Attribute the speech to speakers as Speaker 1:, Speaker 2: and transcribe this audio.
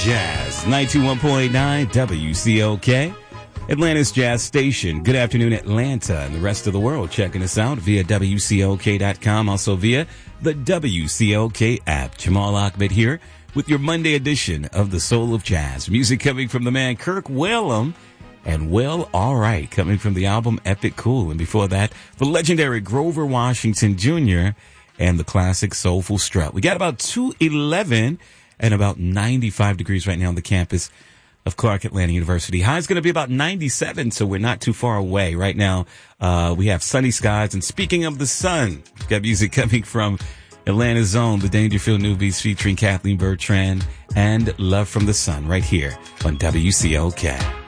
Speaker 1: Jazz, 91.9 WCOK, Atlanta's Jazz Station. Good afternoon, Atlanta, and the rest of the world checking us out via WCOK.com, also via the WCOK app. Jamal Ahmed here with your Monday edition of the Soul of Jazz. Music coming from the man Kirk Whalum and Well Alright, coming from the album Epic Cool. And before that, the legendary Grover Washington Jr. and the classic Soulful Strut. We got about 211 and about 95 degrees right now on the campus of Clark Atlanta University. High is going to be about 97, so we're not too far away. Right now, we have sunny skies. And speaking of the sun, we've got music coming from Atlanta's own, the Dangerfield Newbies, featuring Kathleen Bertrand and Love from the Sun right here on WCOK.